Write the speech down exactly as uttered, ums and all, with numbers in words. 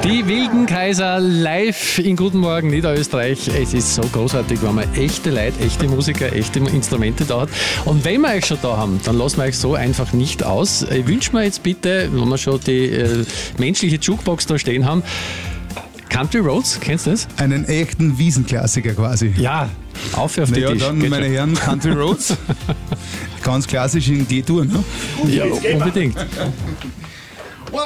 Die Wilden Kaiser live in Guten Morgen Niederösterreich. Es ist so großartig, wenn man echte Leute, echte Musiker, echte Instrumente da hat. Und wenn wir euch schon da haben, dann lassen wir euch so einfach nicht aus. Ich wünsche mir jetzt bitte, wenn wir schon die äh, menschliche Jukebox da stehen haben, Country Roads, kennst du das? Einen echten Wiesenklassiker quasi. Ja, auf auf den naja, Tisch. dann, Geht meine schon. Herren, Country Roads. Ganz klassisch in G-Tour, ne? Ja, unbedingt.